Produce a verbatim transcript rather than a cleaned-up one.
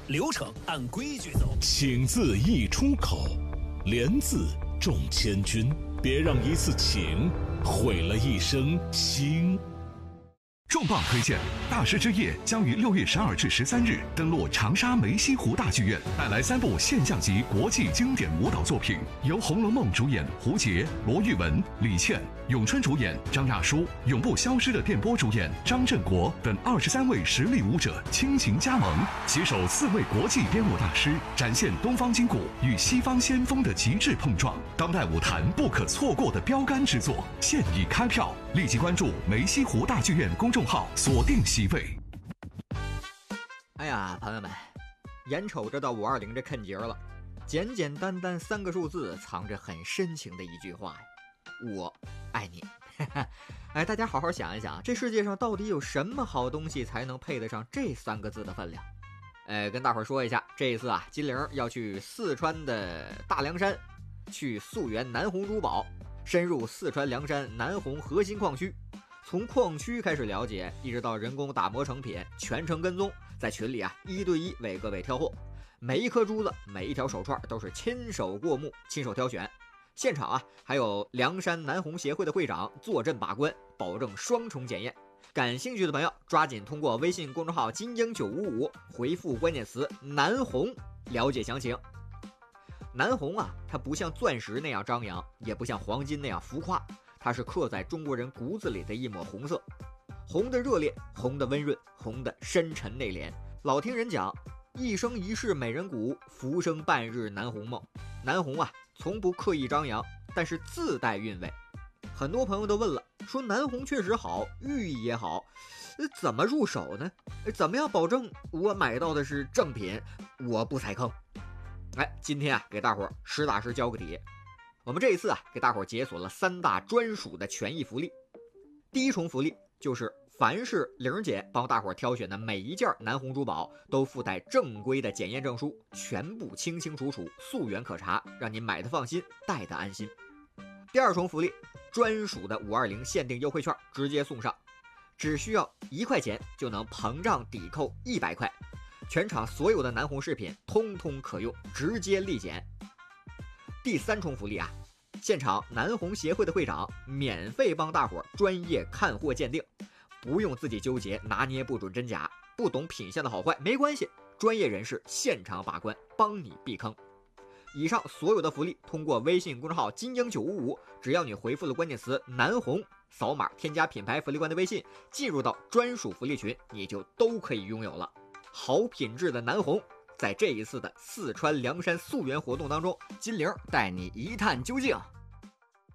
流程按规矩走。 请字一出口，连字重千钧，别让一次请毁了一生情。 重磅推荐，大师之夜将于六月十二至十三日登陆长沙梅溪湖大剧院，带来三部现象级国际经典舞蹈作品，由《红楼梦》主演胡洁、罗玉文、李倩，咏春主演张亚舒，永不消失的电波主演张振国等二十三位实力舞者倾情加盟，携手四位国际编舞大师，展现东方筋骨与西方先锋的极致碰撞，当代舞坛不可错过的标杆之作，现已开票，立即关注梅溪湖大剧院公众号，锁定席位。 哎呀，朋友们，眼瞅着到五二零这坎节了，简简单单三个数字，藏着很深情的一句话呀，我爱你。哎，大家好好想一想，这世界上到底有什么好东西才能配得上这三个字的分量？哎，跟大伙儿说一下，这一次啊，金陵要去四川的大凉山，去溯源南红珠宝，深入四川凉山南红核心矿区。从矿区开始了解，一直到人工打磨成品，全程跟踪，在群里啊一对一为各位挑货，每一颗珠子，每一条手串都是亲手过目，亲手挑选。现场啊还有凉山南红协会的会长坐镇把关，保证双重检验。感兴趣的朋友抓紧通过微信公众号金鹰九五五回复关键词南红了解详情。南红啊，它不像钻石那样张扬，也不像黄金那样浮夸，它是刻在中国人骨子里的一抹红色，红的热烈，红的温润，红的深沉内敛。老听人讲，一生一世美人骨，浮生半日南红梦。南红啊，从不刻意张扬，但是自带韵味。很多朋友都问了，说南红确实好，寓意也好，怎么入手呢？怎么样保证我买到的是正品，我不踩坑？哎，今天啊，给大伙儿实打实教个底。我们这一次啊，给大伙儿解锁了三大专属的权益福利。第一重福利就是凡是玲姐帮大伙儿挑选的每一件南红珠宝都附带正规的检验证书，全部清清楚楚，溯源可查，让你买的放心，戴的安心。第二重福利，专属的五二零限定优惠券直接送上，只需要一块钱就能膨胀抵扣一百块，全场所有的南红饰品通通可用，直接立减。第三重福利啊，现场南红协会的会长免费帮大伙专业看货鉴定，不用自己纠结拿捏不准真假，不懂品相的好坏没关系，专业人士现场把关，帮你避坑。以上所有的福利通过微信公众号金鹰九五五，只要你回复了关键词南红，扫码添加品牌福利官的微信，进入到专属福利群，你就都可以拥有了好品质的南红。在这一次的四川凉山溯源活动当中，金陵带你一探究竟。